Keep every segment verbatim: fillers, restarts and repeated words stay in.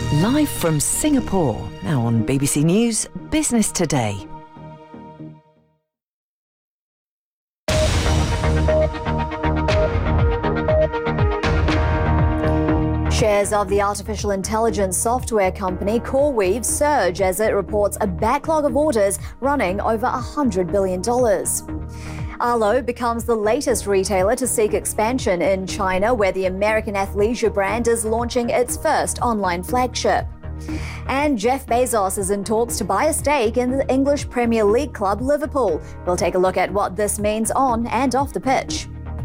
Live from Singapore, now on B B C News Business Today. Shares of the artificial intelligence software company CoreWeave surge as it reports a backlog of orders running over one hundred billion dollars. Arlo becomes the latest retailer to seek expansion in China, where the American athleisure brand is launching its first online flagship. And Jeff Bezos is in talks to buy a stake in the English Premier League club Liverpool. We'll take a look at what this means on and off the pitch.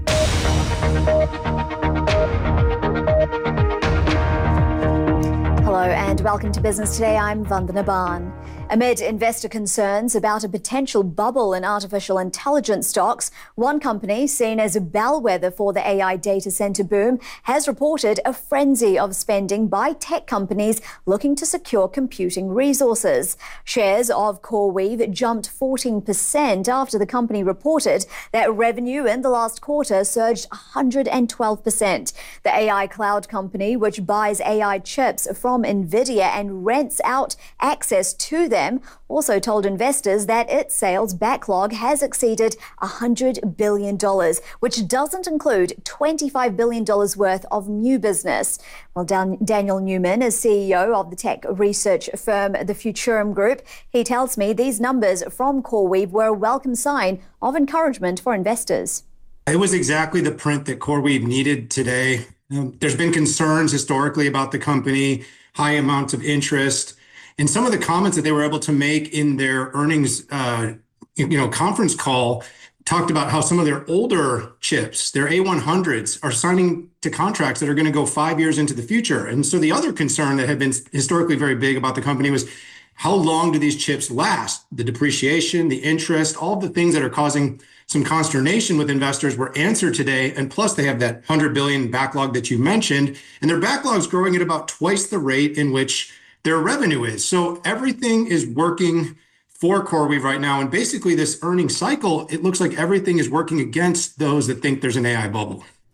Hello and welcome to Business Today. I'm Vandana Barn. Amid investor concerns about a potential bubble in artificial intelligence stocks, one company seen as a bellwether for the A I data center boom has reported a frenzy of spending by tech companies looking to secure computing resources. Shares of CoreWeave jumped fourteen percent after the company reported that revenue in the last quarter surged one hundred twelve percent. The A I cloud company, which buys A I chips from NVIDIA and rents out access to them, also told investors that its sales backlog has exceeded one hundred billion dollars, which doesn't include twenty-five billion dollars worth of new business. Well, Dan- Daniel Newman is C E O of the tech research firm The Futurum Group. He tells me these numbers from CoreWeave were a welcome sign of encouragement for investors. It was exactly the print that CoreWeave needed today. Um, there's been concerns historically about the company, high amounts of interest, and some of the comments that they were able to make in their earnings, uh, you know, conference call talked about how some of their older chips, their A one hundreds, are signing to contracts that are going to go five years into the future. And so the other concern that had been historically very big about the company was how long do these chips last? The depreciation, the interest, all of the things that are causing some consternation with investors were answered today. And plus they have that one hundred billion backlog that you mentioned, and their backlog is growing at about twice the rate in which their revenue is. So everything is working for CoreWeave right now. And basically this earnings cycle, it looks like everything is working against those that think there's an A I bubble.